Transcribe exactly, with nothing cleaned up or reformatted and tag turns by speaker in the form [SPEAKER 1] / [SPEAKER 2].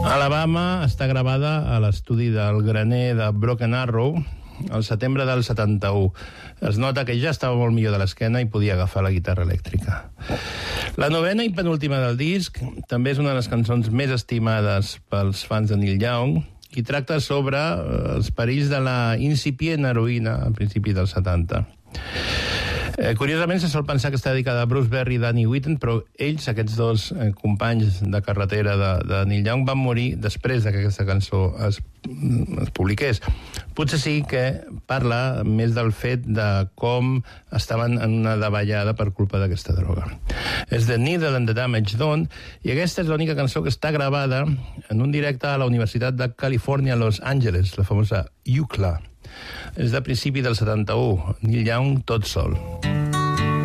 [SPEAKER 1] Alabama està gravada a l'estudi del graner de Broken Arrow al setembre del setanta-u. Es nota que ja estava molt millor de l'esquena i podia agafar la guitarra elèctrica. La novena i penúltima del disc també és una de les cançons més estimades pels fans de Neil Young i tracta sobre els perills de la incipient heroïna a principi dels setanta. Eh, curiosament, se sol pensar que està dedicada a Bruce Berry i Danny Whitten, però ells, aquests dos eh, companys de carretera de, de Neil Young, van morir després que aquesta cançó es, es publiqués. Potser sí que parla més del fet de com estaven en una davallada per culpa d'aquesta droga. És The Needle and the Damage Done, i aquesta és l'única cançó que està gravada en un directe a la Universitat de Califòrnia a Los Angeles, la famosa U C L A. És de principi del setanta-u, Neil Young tot sol.